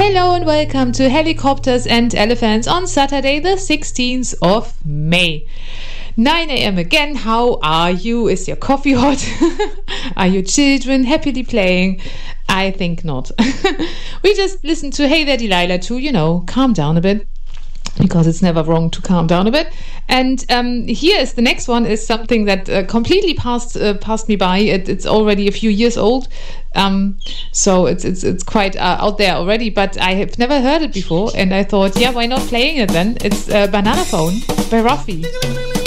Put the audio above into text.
Hello and welcome to Helicopters and Elephants on Saturday the 16th of May. 9 a.m. again. How are you? Is your coffee hot? Are your children happily playing? I think not. We just listened to Hey There Delilah to, calm down a bit, because it's never wrong to calm down a bit. And here is the next one, is something that completely passed me by. It's already a few years old, so it's quite out there already, but I have never heard it before, and I thought, yeah, why not playing it then? It's Banana Phone by Ruffy.